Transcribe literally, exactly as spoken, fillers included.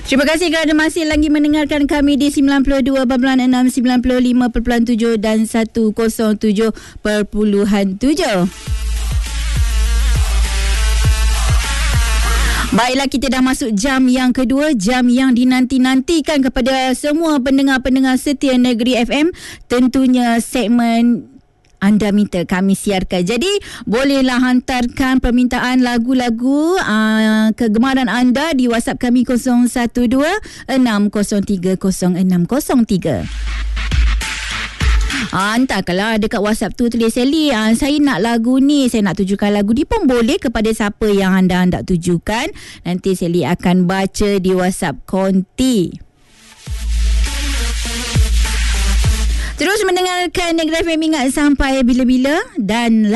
Terima kasih kerana masih lagi mendengarkan kami di sembilan puluh dua perpuluhan enam, sembilan puluh lima perpuluhan tujuh dan seratus tujuh perpuluhan tujuh. Baiklah, kita dah masuk jam yang kedua, jam yang dinanti-nantikan kepada semua pendengar-pendengar setia Negeri F M. Tentunya segmen anda minta kami siarkan. Jadi bolehlah hantarkan permintaan lagu-lagu uh, kegemaran anda di WhatsApp kami kosong satu dua enam kosong tiga kosong enam kosong tiga. Ah, entah kalau dekat WhatsApp tu tulis Sally, ah, saya nak lagu ni, saya nak tujukan lagu ni pun boleh kepada siapa yang anda hendak tujukan. Nanti Sally akan baca di WhatsApp konti. Terus mendengarkan Negeri F M, ingat sampai bila-bila dan